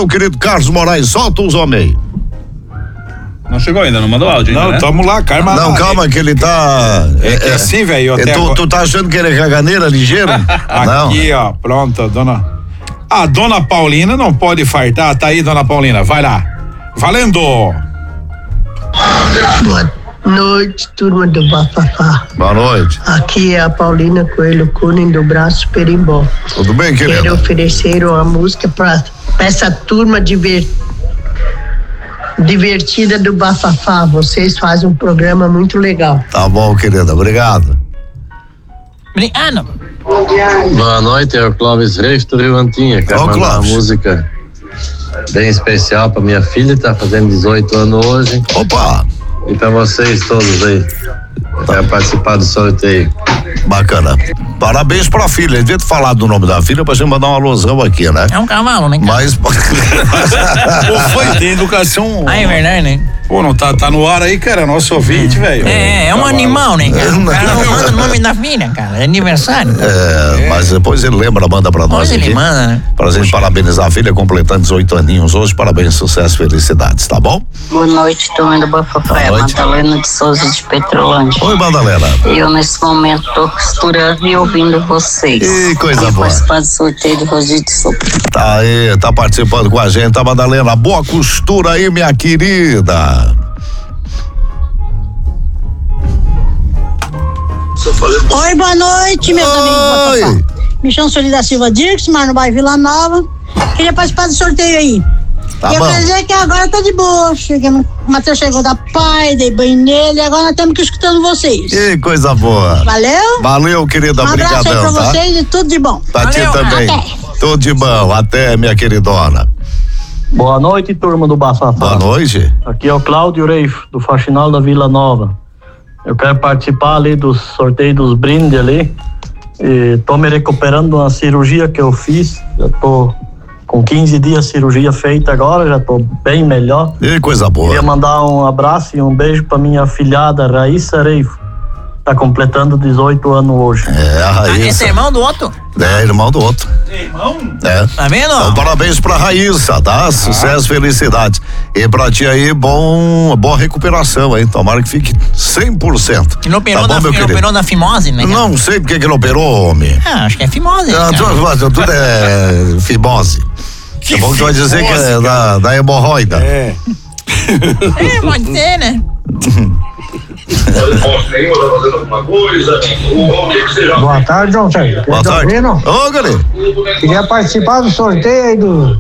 meu querido Carlos Moraes, solta os homens. Não chegou ainda, não mandou áudio ainda, Não, né? tamo lá, Carma. Não, calma que ele tá... É que assim, velho, tu tá achando que ele é caganeira ligeiro? Aqui, ó, pronto, a dona Paulina não pode fartar, tá aí, dona Paulina, vai lá. Valendo! Boa noite, turma do Bafafá. Boa noite. Aqui é a Paulina Coelho Cunha do Braço Perimbó. Tudo bem, querida? Quero oferecer uma música pra essa turma divertida do Bafafá. Vocês fazem um programa muito legal. Tá bom, querida, obrigado. Obrigado. Boa noite, é o Clóvis Reis do Rio Antinha. Quero mandar uma música bem especial pra minha filha, tá fazendo 18 anos hoje. Opa! E pra vocês todos aí. Quero participar do sorteio. Bacana. Parabéns pra filha. Devia ter falado do nome da filha pra gente mandar uma alusão aqui, né? É um cavalo, né? Mas. Pô, foi, tem educação. Ah, é verdade, né? Pô, não tá no ar aí, cara, nosso ouvinte, velho. É um animal, né, cara? O cara não manda o nome da filha, cara. É aniversário. Mas depois ele lembra, manda pra nós Depois aqui. ele manda, né? Pra gente parabenizar a filha, completando 18 aninhos hoje. Parabéns, sucesso, felicidades, tá bom? Boa noite, turma do Bafafá. É Madalena de Souza de Petrolândia. Oi, Madalena. Eu, nesse momento, tô costurando e ouvindo vocês. Ih, coisa boa. Participar do sorteio do Rodízio de Sopa. Tá aí, tá participando com a gente, tá, Madalena? Boa costura aí, minha querida. Oi, boa noite, meus amigos do Bafafá. Me chamo Sueli da Silva Dirks, moro no bairro Vila Nova. Queria participar do sorteio aí. Tá eu bom. quero dizer que agora tá de boa. O Matheus chegou da pai, dei banho nele, e agora nós estamos aqui escutando vocês. Que coisa boa. Valeu? Valeu, querida, Um abraço aí obrigadão, pra tá? vocês e tudo de bom. Pra ti também. Até. Tudo de bom, até, minha queridona. Boa noite, turma do Bafafá. Boa noite. Aqui é o Cláudio Reif, do Faxinal da Vila Nova. Eu quero participar ali do sorteio dos brindes ali. E tô me recuperando de uma cirurgia que eu fiz. Já tô com 15 dias de cirurgia feita agora, já tô bem melhor. E coisa boa. Queria mandar um abraço e um beijo pra minha filhada Raíssa Reif. Tá completando 18 anos hoje. É, a Raíssa. Esse é irmão do outro? É, irmão do outro. Irmão? É. Tá vendo? Então, parabéns pra Raíssa, tá? Sucesso, felicidades. E pra ti aí, boa recuperação, hein? Tomara que fique 100%. Ele operou, tá bom, meu querido? operou da fimose, né? Não sei porque que ele operou, homem. Ah, acho que é fimose. Tudo é fimose. É bom que tu vai dizer que é da hemorroida. É. Pode ser, né? Boa tarde, João Sérgio. Boa tarde. Ô, Guri. Queria participar do sorteio aí do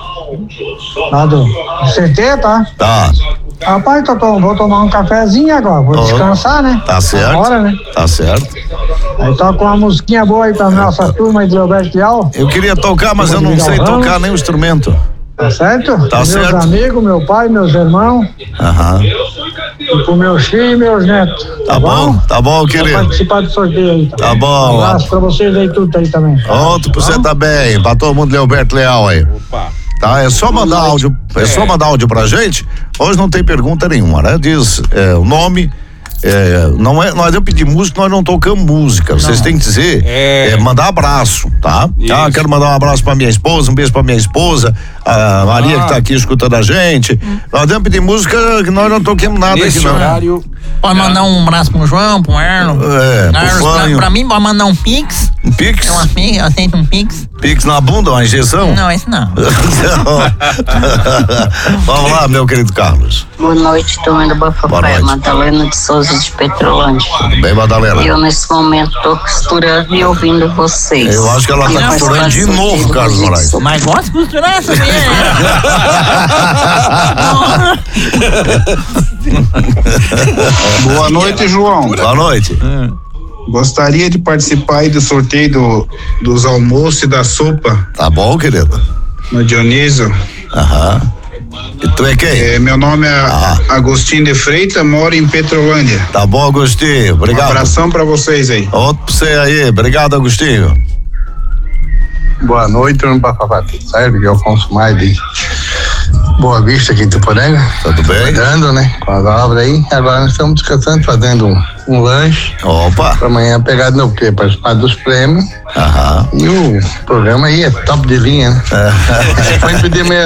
CT, tá? Tá. Rapaz, vou tomar um cafezinho agora, vou descansar, né? Tá certo. Agora, né? Tá certo. Aí toca uma musiquinha boa aí pra nossa turma aí de Alberto Leal. Eu queria tocar, mas eu não sei tocar nem o instrumento. Tá certo? Tá meus certo. Meus amigos, meu pai, meus irmãos. Aham. E pro meus filhos e meus netos. Tá bom, querido. Vou participar do sorteio aí. Tá bom. Um abraço pra vocês aí, tudo aí também. Outro pra você também, pra todo mundo, Leoberto Leal aí. Opa. Tá, é só mandar áudio, só mandar áudio pra gente. Hoje não tem pergunta nenhuma, né? Diz o nome. Não é, nós eu pedir música, nós não tocamos música. Vocês têm que dizer, mandar abraço, tá? Ah, quero mandar um abraço pra minha esposa, um beijo pra minha esposa, a Maria que tá aqui escutando a gente. Nós vamos pedir música que nós não toquemos nada Nesse aqui, não. horário. Pode mandar um abraço pro João, pro Erno. Pra mim, pode mandar um pix. Um pix? Eu aceito um pix. Pix na bunda, uma injeção? Não, esse não. Vamos lá, meu querido Carlos. Boa noite, turma do Bafafá. É Madalena de Souza de Petrolândia. Tudo bem, Madalena? Eu, nesse momento, tô costurando e ouvindo vocês. Eu acho que ela tá costurando de novo, Carlos Moraes. Mas gosta de costurar essa Boa noite, João. Boa noite. Gostaria de participar aí do sorteio dos almoços e da sopa. Tá bom, querido? No Dionísio. Aham. E tu é quem? Meu nome é Agostinho de Freitas, moro em Petrolândia. Tá bom, Agostinho. Obrigado. Um abração pra vocês aí. Outro pra você aí. Obrigado, Agostinho. Boa noite, turma Bafafá. Sabe que é o Alfonso Maia de Boa Vista aqui em Tuporanga. Tudo bem? Cuidando, né? Com as obras aí. Agora nós estamos descansando, fazendo um lanche. Opa! Pra amanhã pegar de novo, porque participar dos prêmios. Aham. E o programa aí é top de linha, né? Você pode pedir